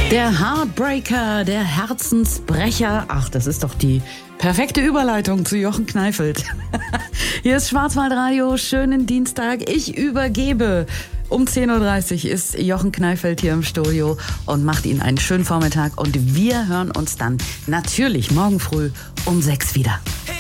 Der Heartbreaker, der Herzensbrecher. Ach, das ist doch die perfekte Überleitung zu Jochen Kneifelt. Hier ist Schwarzwaldradio, schönen Dienstag. Ich übergebe. Um 10.30 Uhr ist Jochen Kneifelt hier im Studio und macht Ihnen einen schönen Vormittag. Und wir hören uns dann natürlich morgen früh um 6 wieder.